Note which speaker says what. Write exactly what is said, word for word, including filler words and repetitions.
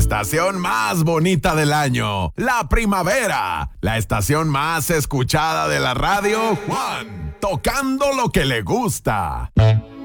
Speaker 1: estación más bonita del año, la primavera, la estación más escuchada de la radio, Juan, tocando lo que le gusta.